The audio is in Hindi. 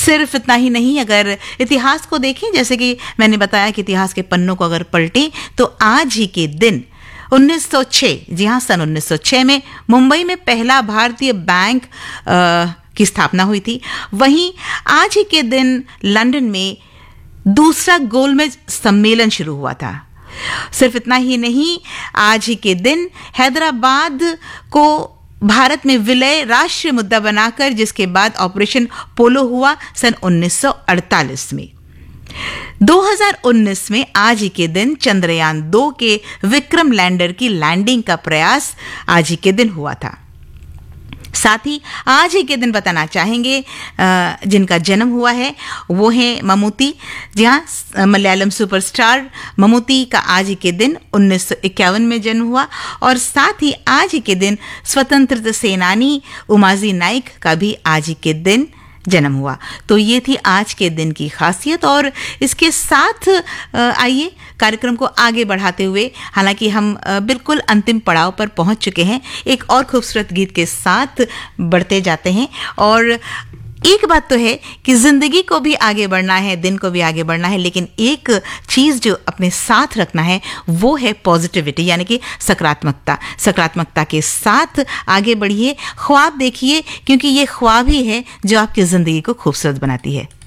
सिर्फ इतना ही नहीं, अगर इतिहास को देखें, जैसे कि मैंने बताया कि इतिहास के पन्नों को अगर पलटें तो आज ही के दिन 1906, जी हाँ, सन 1906 में मुंबई में पहला भारतीय बैंक की स्थापना हुई थी। वहीं आज ही के दिन लंदन में दूसरा गोलमेज सम्मेलन शुरू हुआ था। सिर्फ इतना ही नहीं, आज ही के दिन हैदराबाद को भारत में विलय राष्ट्रीय मुद्दा बनाकर, जिसके बाद ऑपरेशन पोलो हुआ सन 1948 में। 2019 में आज ही के दिन चंद्रयान 2 के विक्रम लैंडर की लैंडिंग का प्रयास आज ही के दिन हुआ था। साथ ही आज ही के दिन बताना चाहेंगे जिनका जन्म हुआ है वो हैं ममूटी। जी हाँ, मलयालम सुपरस्टार ममूटी का आज ही के दिन 1951 में जन्म हुआ। और साथ ही आज ही के दिन स्वतंत्रता सेनानी उमाजी नाइक का भी आज ही के दिन जन्म हुआ। तो ये थी आज के दिन की खासियत। और इसके साथ आइए कार्यक्रम को आगे बढ़ाते हुए, हालांकि हम बिल्कुल अंतिम पड़ाव पर पहुंच चुके हैं, एक और खूबसूरत गीत के साथ बढ़ते जाते हैं। और एक बात तो है कि जिंदगी को भी आगे बढ़ना है, दिन को भी आगे बढ़ना है, लेकिन एक चीज़ जो अपने साथ रखना है वो है पॉजिटिविटी, यानी कि सकारात्मकता। सकारात्मकता के साथ आगे बढ़िए, ख्वाब देखिए, क्योंकि ये ख्वाब ही है जो आपकी ज़िंदगी को खूबसूरत बनाती है।